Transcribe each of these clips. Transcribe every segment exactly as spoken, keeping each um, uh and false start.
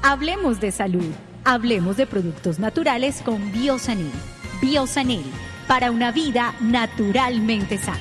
Hablemos de salud. Hablemos de productos naturales con Biosanil. Biosanil, para una vida naturalmente sana.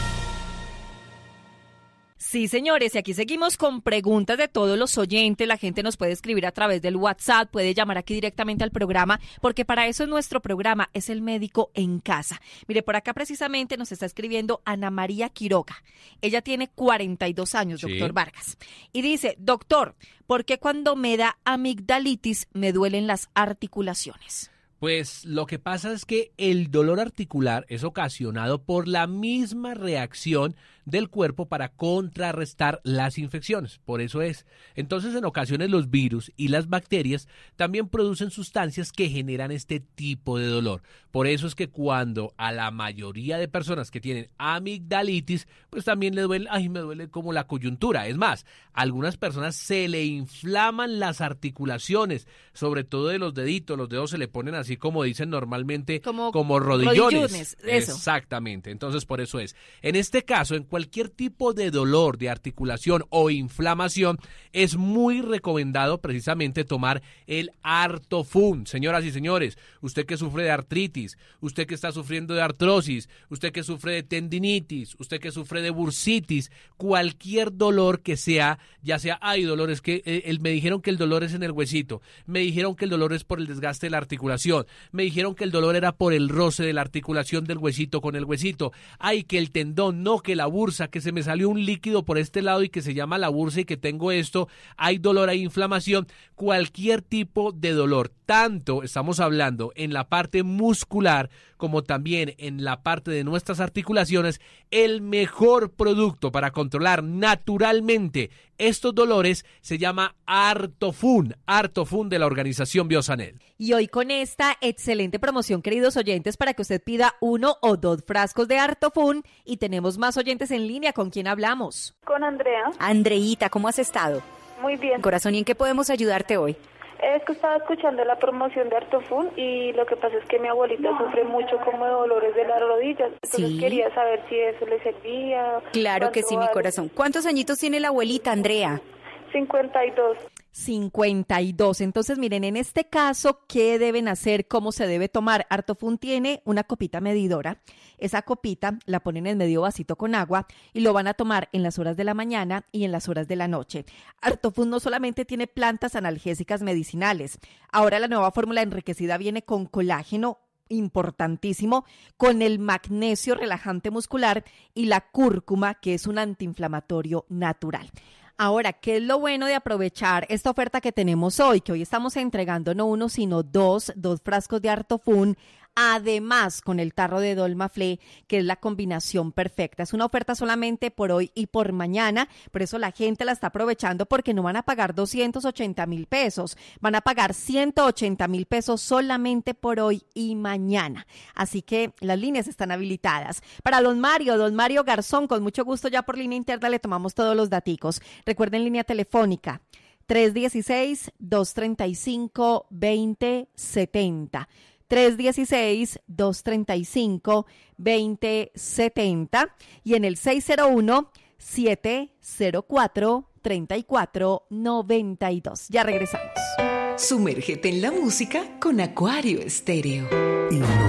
Sí, señores, y aquí seguimos con preguntas de todos los oyentes. La gente nos puede escribir a través del WhatsApp, puede llamar aquí directamente al programa, porque para eso es nuestro programa, es el médico en casa. Mire, por acá precisamente nos está escribiendo Ana María Quiroga. Ella tiene cuarenta y dos años, doctor Sí. Vargas. Y dice, doctor, ¿por qué cuando me da amigdalitis me duelen las articulaciones? Pues lo que pasa es que el dolor articular es ocasionado por la misma reacción del cuerpo para contrarrestar las infecciones, por eso es. Entonces, en ocasiones los virus y las bacterias también producen sustancias que generan este tipo de dolor. Por eso es que cuando a la mayoría de personas que tienen amigdalitis, pues también le duele, ay, me duele como la coyuntura. Es más, a algunas personas se le inflaman las articulaciones, sobre todo de los deditos, los dedos se le ponen así como dicen normalmente, Como, como rodillones. rodillones, eso. Exactamente, entonces por eso es. En este caso, en cualquier tipo de dolor de articulación o inflamación, es muy recomendado precisamente tomar el Artofun. Señoras y señores, usted que sufre de artritis, usted que está sufriendo de artrosis, usted que sufre de tendinitis, usted que sufre de bursitis, cualquier dolor que sea, ya sea, hay dolores que eh, el, me dijeron que el dolor es en el huesito, me dijeron que el dolor es por el desgaste de la articulación, me dijeron que el dolor era por el roce de la articulación del huesito con el huesito, ay, que el tendón, no, que la bursa, que se me salió un líquido por este lado y que se llama la bursa y que tengo esto, hay dolor, hay inflamación, cualquier tipo de dolor, tanto estamos hablando en la parte muscular como también en la parte de nuestras articulaciones, el mejor producto para controlar naturalmente estos dolores se llama Artofun, Artofun de la organización Biosanil. Y hoy con esta excelente promoción, queridos oyentes, para que usted pida uno o dos frascos de Artofun, y tenemos más oyentes en línea. ¿Con quién hablamos? Con Andrea. Andreíta, ¿cómo has estado? Muy bien. Corazón, ¿y en qué podemos ayudarte hoy? Es que estaba escuchando la promoción de Artofun y lo que pasa es que mi abuelita sufre mucho como de dolores de las rodillas. Entonces Sí. quería saber si eso le servía. Claro que cuánto sí, mi vale. corazón. ¿Cuántos añitos tiene la abuelita, Andrea? cincuenta y dos. cincuenta y dos. Entonces, miren, en este caso, ¿qué deben hacer? ¿Cómo se debe tomar? Artofun tiene una copita medidora. Esa copita la ponen en medio vasito con agua y lo van a tomar en las horas de la mañana y en las horas de la noche. Artofun no solamente tiene plantas analgésicas medicinales. Ahora la nueva fórmula enriquecida viene con colágeno, importantísimo, con el magnesio relajante muscular y la cúrcuma, que es un antiinflamatorio natural. Ahora, ¿qué es lo bueno de aprovechar esta oferta que tenemos hoy? Que hoy estamos entregando no uno, sino dos, dos frascos de Artofun, además con el tarro de Dolmaflé, que es la combinación perfecta. Es una oferta solamente por hoy y por mañana, por eso la gente la está aprovechando, porque no van a pagar doscientos ochenta mil pesos, van a pagar ciento ochenta mil pesos solamente por hoy y mañana. Así que las líneas están habilitadas. Para don Mario, don Mario Garzón, con mucho gusto ya por línea interna le tomamos todos los daticos. Recuerden, línea telefónica tres uno seis, dos tres cinco, dos cero siete cero. tres uno seis, dos tres cinco, dos cero siete cero y en el seis cero uno, siete cero cuatro, tres cuatro nueve dos. Ya regresamos. Sumérgete en la música con Acuario Estéreo.